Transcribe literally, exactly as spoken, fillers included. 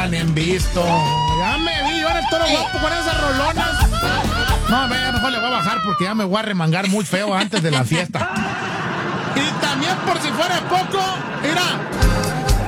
tan en visto. Ya me vi, yo era el toro guapo con esas rolonas. No, a ver, mejor le voy a bajar porque ya me voy a remangar muy feo antes de la fiesta. Y también, por si fuera poco, mira,